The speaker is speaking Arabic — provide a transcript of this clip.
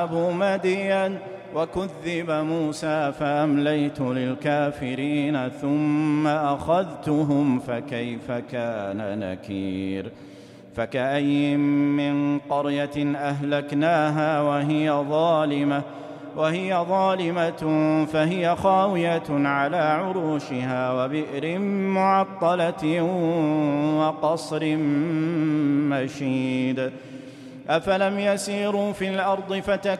مدين وكذب موسى فأمليت للكافرين ثم أخذتهم فكيف كان نكير فكأي من قرية أهلكناها وهي ظالمة فهي خاوية على عروشها وبئر معطلة وقصر مشيد أفلم يسيروا في الأرض